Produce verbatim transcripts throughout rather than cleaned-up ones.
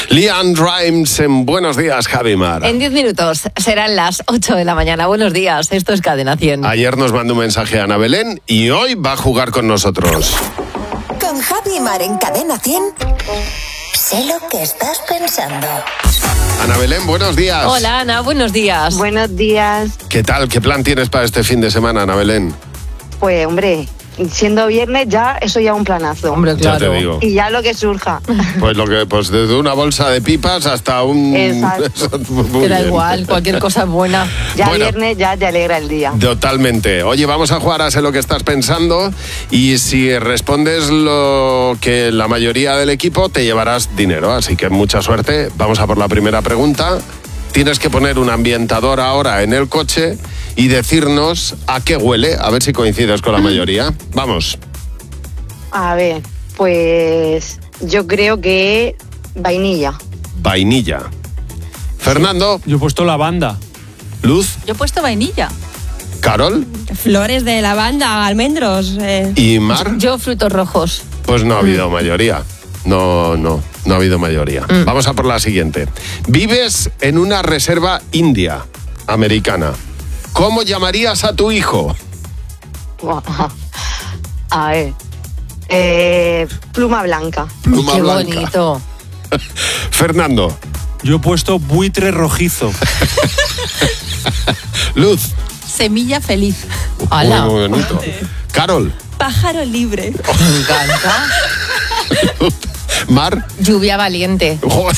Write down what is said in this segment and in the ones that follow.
Lian Rimes en Buenos Días, Javimar. En diez minutos serán las ocho de la mañana. Buenos días, esto es Cadena cien. Ayer nos mandó un mensaje a Ana Belén y hoy va a jugar con nosotros. Con Javi y Mar en Cadena cien. Sé lo que estás pensando. Ana Belén, buenos días. Hola, Ana, buenos días. Buenos días. ¿Qué tal? ¿Qué plan tienes para este fin de semana, Ana Belén? Pues, hombre, siendo viernes ya, eso ya es un planazo. Hombre, claro. Ya te digo. Y ya lo que surja. Pues lo que, pues desde una bolsa de pipas hasta un... Exacto. Muy Te da bien. igual, cualquier cosa es buena. Ya Bueno. viernes ya te alegra el día. Totalmente. Oye, vamos a jugar a Sé lo que estás pensando y si respondes lo que la mayoría del equipo te llevarás dinero, así que mucha suerte. Vamos a por la primera pregunta. Tienes que poner un ambientador ahora en el coche y decirnos a qué huele, a ver si coincides con la mayoría. Vamos. A ver, pues yo creo que vainilla. Vainilla. Fernando, Yo he puesto lavanda. Luz, Yo he puesto vainilla. Carol Flores de lavanda, almendros. Eh. y Mar. Yo, frutos rojos. Pues no ha habido mayoría. No, no, no ha habido mayoría. Mm. Vamos a por la siguiente. Vives en una reserva india, americana. ¿Cómo llamarías a tu hijo? A ver. Eh, pluma blanca. Pluma Qué blanca. bonito. Fernando, Yo he puesto buitre rojizo. Luz. Semilla feliz. Hala. Muy, muy bonito. Carol, Pájaro libre. Me encanta. Mar. Lluvia valiente. Joder.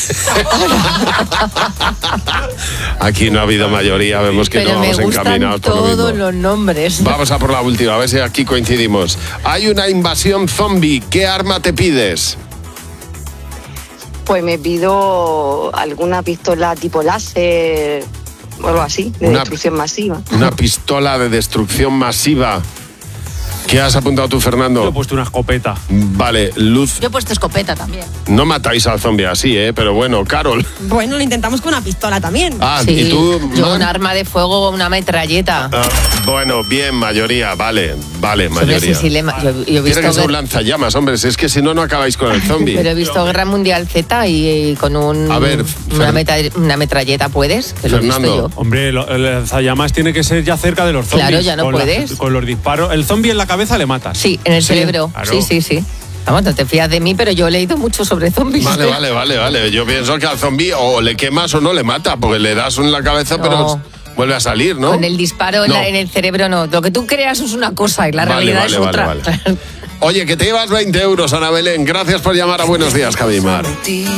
Aquí no ha habido mayoría, vemos que Pero no me vamos gustan encaminados por lo todos mismo. los nombres. Vamos a por la última, a ver si aquí coincidimos. Hay una invasión zombie, ¿qué arma te pides? Pues me pido alguna pistola tipo láser o algo así, de Una- destrucción masiva. Una pistola de destrucción masiva. ¿Qué has apuntado tú, Yo he Fernando? puesto una escopeta. Vale, Luz, Yo he puesto escopeta también. no matáis al zombie así, ¿eh? Pero bueno, Carol. Bueno, lo intentamos con una pistola también. Ah, Sí, ¿y tú, yo Mar? un arma de fuego, una metralleta. Ah, bueno, bien, mayoría, vale, vale, Hombre, mayoría. sí, sí, le ma- yo, yo he Tiene visto que ser un guer- lanzallamas, hombre, si es que si no, no acabáis con el zombie. pero he visto Guerra Mundial Z y, y con un A ver, una, Fer- meta- una metralleta puedes, que lo he Fernando. visto yo. Hombre, lo- el lanzallamas tiene que ser ya cerca de los zombies. Claro, ya no con la- puedes. con los disparos. El zombie en la cabeza le matas. Sí, en el Sí, cerebro. claro. Sí, sí, sí. Vamos, no te fías de mí, pero yo he leído mucho sobre zombies. Vale, vale, vale, vale. Yo pienso que al zombie o le quemas o no le mata, porque le das en la cabeza, No. pero vuelve a salir, ¿no? Con el disparo en, No. la- en el cerebro no. Lo que tú creas es una cosa y la Vale, realidad vale, es vale, otra. vale. Oye, que te llevas veinte euros, Ana Belén. Gracias por llamar a Buenos Días, Javimar.